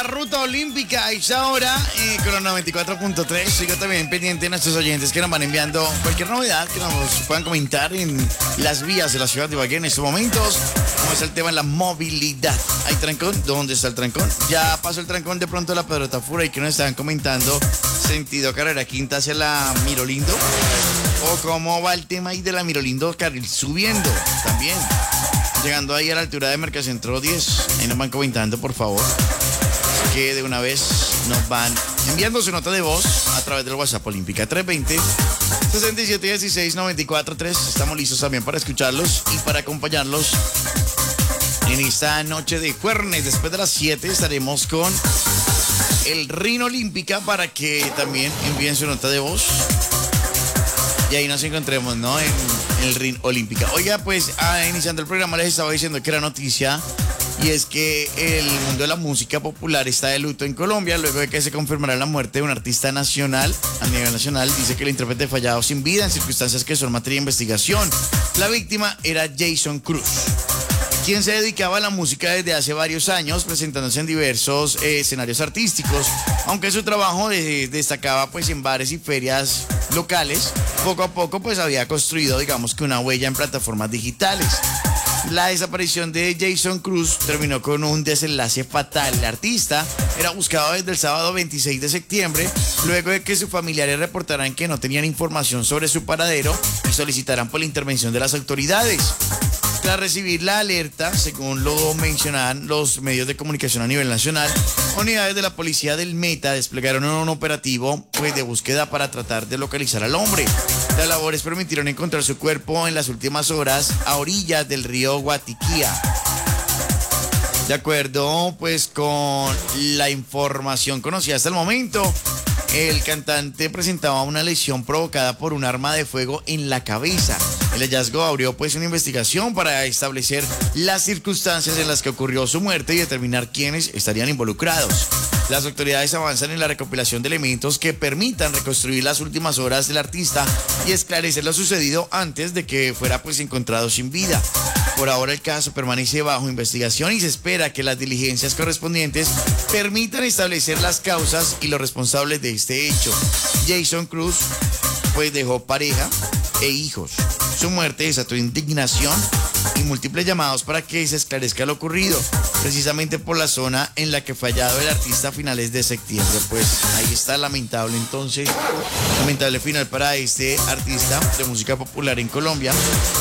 la ruta olímpica a esa hora con los 94.3. Sigo también pendiente de nuestros oyentes que nos van enviando cualquier novedad que nos puedan comentar en las vías de la ciudad de Ibagué en estos momentos. Como es el tema de la movilidad. ¿Hay trancón? ¿Dónde está el trancón? Ya pasó el trancón de pronto la Pedro Tafura y que nos estaban comentando sentido Carrera Quinta hacia la Mirolindo. O cómo va el tema ahí de la Mirolindo carril subiendo también. Llegando ahí a la altura de Mercacentro 10. Ahí nos van comentando, por favor. Que de una vez nos van enviando su nota de voz a través del WhatsApp Olímpica 320-6716-943. Estamos listos también para escucharlos y para acompañarlos en esta noche de jueves. Después de las 7 estaremos con el Rino Olímpica para que también envíen su nota de voz. Y ahí nos encontremos, ¿no? En el Ring Olímpica. Oiga, pues, iniciando el programa les estaba diciendo que era noticia. Y es que el mundo de la música popular está de luto en Colombia luego de que se confirmará la muerte de un artista nacional. A nivel nacional dice que el intérprete fallado sin vida en circunstancias que son materia de investigación. La víctima era Jason Cruz, quien se dedicaba a la música desde hace varios años, presentándose en diversos escenarios artísticos, aunque su trabajo destacaba pues en bares y ferias locales. Poco a poco pues había construido, digamos que una huella en plataformas digitales. La desaparición de Jason Cruz terminó con un desenlace fatal. El artista era buscado desde el sábado 26 de septiembre, luego de que sus familiares reportaran que no tenían información sobre su paradero y solicitaran por la intervención de las autoridades. Tras recibir la alerta, según lo mencionaban los medios de comunicación a nivel nacional, unidades de la policía del Meta desplegaron un operativo de búsqueda para tratar de localizar al hombre. Las labores permitieron encontrar su cuerpo en las últimas horas a orillas del río Guatiquía. De acuerdo pues con la información conocida hasta el momento, el cantante presentaba una lesión provocada por un arma de fuego en la cabeza. El hallazgo abrió pues una investigación para establecer las circunstancias en las que ocurrió su muerte y determinar quiénes estarían involucrados. Las autoridades avanzan en la recopilación de elementos que permitan reconstruir las últimas horas del artista y esclarecer lo sucedido antes de que fuera pues encontrado sin vida. Por ahora el caso permanece bajo investigación y se espera que las diligencias correspondientes permitan establecer las causas y los responsables de este hecho. Jason Cruz pues dejó pareja e hijos. Su muerte desató indignación y múltiples llamados para que se esclarezca lo ocurrido, precisamente por la zona en la que fue hallado el artista a finales de septiembre. Pues ahí está, lamentable entonces, lamentable final para este artista de música popular en Colombia.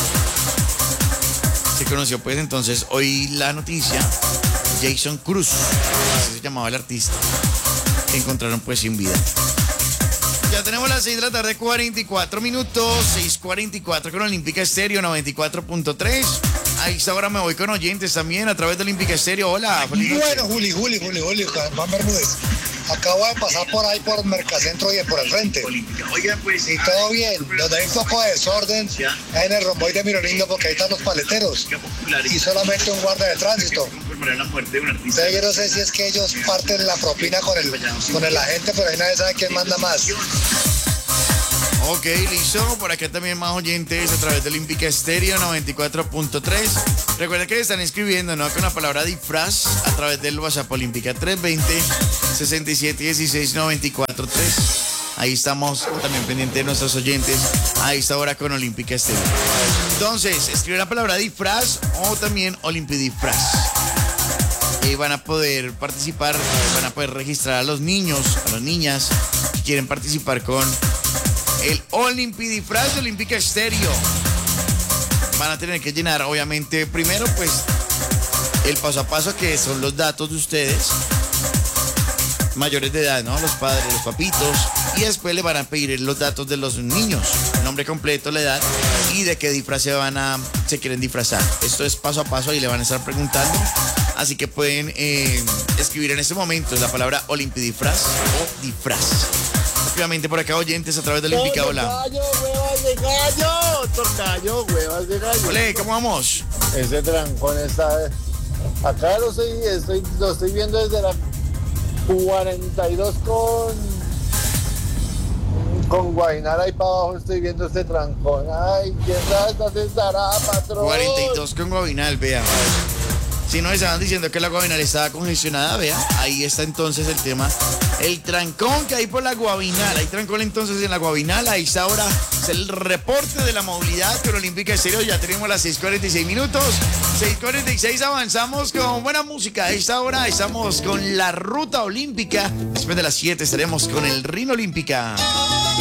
Se conoció pues entonces hoy la noticia, Jason Cruz, así se llamaba el artista, que encontraron pues sin vida. Ya tenemos las 6 de la tarde, 44 minutos, 6:44 con Olímpica Estéreo 94.3. A esta hora me voy con oyentes también a través de Olímpica Estéreo. Hola, feliz noche. Bueno, Juli, Juan Bermúdez. Acabo de pasar por ahí por Mercacentro y por el frente. Oiga, pues, y todo bien, donde hay un poco de desorden en el romboide de Mirolindo porque ahí están los paleteros y solamente un guardia de tránsito. Entonces yo no sé si es que ellos parten la propina con el agente, pero ahí nadie sabe quién manda más. Ok, listo. Por acá también más oyentes a través de Olímpica Estéreo 94.3. Recuerda que están escribiendo, ¿no? Con la palabra disfraz a través del WhatsApp Olímpica 320-6716-943. Ahí estamos también pendientes de nuestros oyentes a esta hora con Olímpica Estéreo. Entonces, escribe la palabra disfraz o también Olimpidisfraz. Y van a poder participar, van a poder registrar a los niños, a las niñas que quieren participar con el Olimpidisfraz de Olímpica Estéreo. Van a tener que llenar, obviamente, primero, pues, el paso a paso, que son los datos de ustedes, mayores de edad, ¿no? Los padres, los papitos. Y después le van a pedir los datos de los niños, el nombre completo, la edad y de qué disfraz se quieren disfrazar. Esto es paso a paso y le van a estar preguntando. Así que pueden escribir en este momento la palabra Olimpidisfraz o disfraz. Obviamente por acá oyentes a través de Olímpica. Hola. Tocayo, huevas de gallo. Ole, ¿cómo vamos? Ese trancón está... Acá lo estoy viendo desde la 42 con Guainara y para abajo estoy viendo este trancón. Ay, ¿qué raza se estará, patrón? 42 con Guainal, vea. Si no estaban diciendo que la Guavinal estaba congestionada, vea, ahí está entonces el tema. El trancón que hay por la Guavinal. Hay trancón entonces en la Guavinal. Ahí está ahora el reporte de la movilidad con Olímpica Estéreo. Ya tenemos las 6:46 minutos. 6:46, avanzamos con buena música. A esta hora estamos con la Ruta Olímpica. Después de las 7 estaremos con el Rino Olímpica.